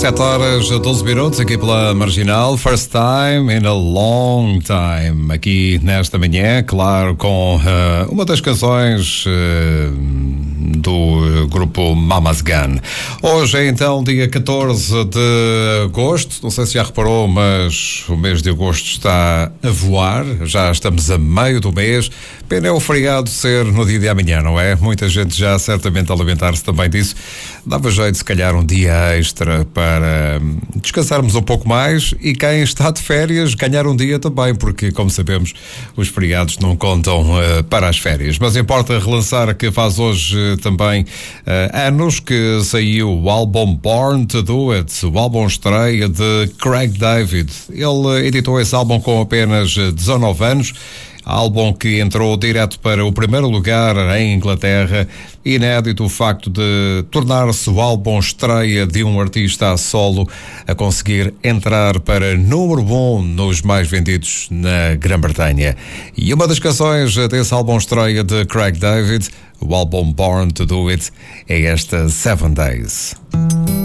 7 horas 12 minutos aqui pela Marginal. First time in a long time. Aqui nesta manhã, claro, com uma das canções do grupo Mama's Gun. Hoje é então dia 14 de agosto. Não sei se já reparou, mas o mês de agosto está a voar. Já estamos a meio do mês. Pena é o feriado ser no dia de amanhã, não é? Muita gente já certamente a lamentar-se também disso. Dava jeito, se calhar, um dia extra para descansarmos um pouco mais e quem está de férias ganhar um dia também, porque, como sabemos, os feriados não contam para as férias. Mas importa relançar que faz hoje também anos que saiu o álbum Born to Do It, o álbum estreia de Craig David. Ele editou esse álbum com apenas 19 anos. Álbum que entrou direto para o primeiro lugar em Inglaterra. Inédito o facto de tornar-se o álbum estreia de um artista a solo a conseguir entrar para número 1 nos mais vendidos na Grã-Bretanha. E uma das canções desse álbum estreia de Craig David, o álbum Born to Do It, é esta 7 Days.